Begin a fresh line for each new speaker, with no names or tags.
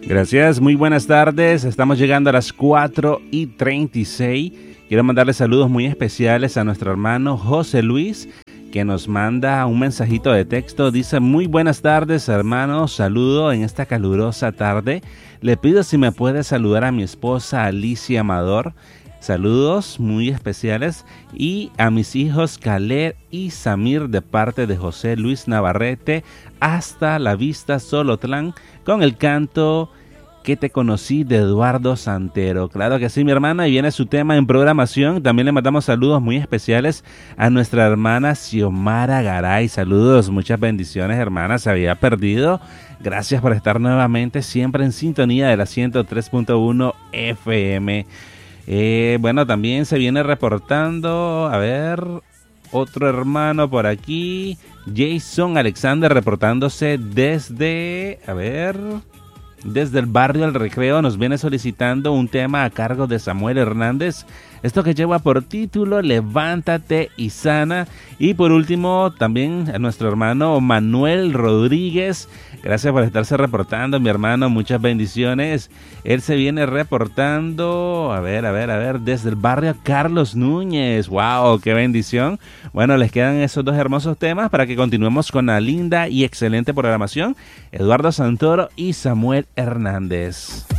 Gracias, muy buenas tardes. Estamos llegando a las 4:36. Quiero mandarle saludos muy especiales a nuestro hermano José Luis, que nos manda un mensajito de texto. Dice: muy buenas tardes, hermano. Saludo en esta calurosa tarde. Le pido si me puede saludar a mi esposa Alicia Amador. Saludos muy especiales. Y a mis hijos Caleb y Samir de parte de José Luis Navarrete. Hasta la vista, Solotlán, con el canto Que te conocí de Eduardo Santero. Claro que sí, mi hermana, y viene su tema en programación. También le mandamos saludos muy especiales a nuestra hermana Xiomara Garay. Saludos, muchas bendiciones, hermana. Se había perdido. Gracias por estar nuevamente siempre en sintonía de la 103.1 FM. Bueno, también se viene reportando, a ver, otro hermano por aquí, Jason Alexander, reportándose desde, desde el barrio El Recreo. Nos viene solicitando un tema a cargo de Samuel Hernández. Esto que lleva por título Levántate y Sana. Y por último también a nuestro hermano Manuel Rodríguez. Gracias por estarse reportando, mi hermano. Muchas bendiciones. Él se viene reportando, desde el barrio Carlos Núñez. ¡Wow! ¡Qué bendición! Bueno, les quedan esos dos hermosos temas para que continuemos con la linda y excelente programación. Eduardo Santoro y Samuel Hernández.